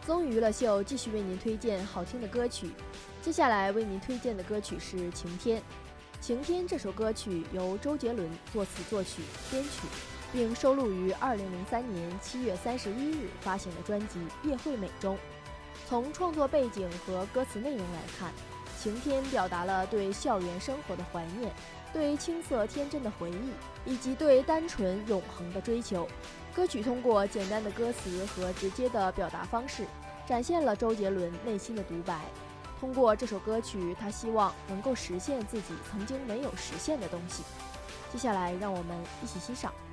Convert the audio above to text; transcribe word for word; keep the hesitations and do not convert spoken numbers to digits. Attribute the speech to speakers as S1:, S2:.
S1: 综艺娱乐秀继续为您推荐好听的歌曲，接下来为您推荐的歌曲是《晴天》。《晴天》这首歌曲由周杰伦作词作曲编曲，并收录于二零零三年七月三十一日发行的专辑《叶惠美》中。从创作背景和歌词内容来看，《晴天》表达了对校园生活的怀念，对青涩天真的回忆，以及对单纯永恒的追求。歌曲通过简单的歌词和直接的表达方式，展现了周杰伦内心的独白。通过这首歌曲，他希望能够实现自己曾经没有实现的东西。接下来，让我们一起欣赏。